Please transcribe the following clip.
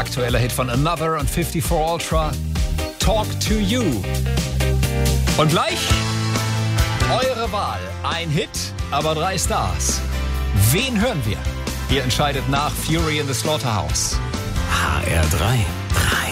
Aktueller Hit von Another und 54 Ultra, Talk to You. Und gleich eure Wahl. Ein Hit, aber 3 Stars. Wen hören wir? Ihr entscheidet nach Fury in the Slaughterhouse. HR3.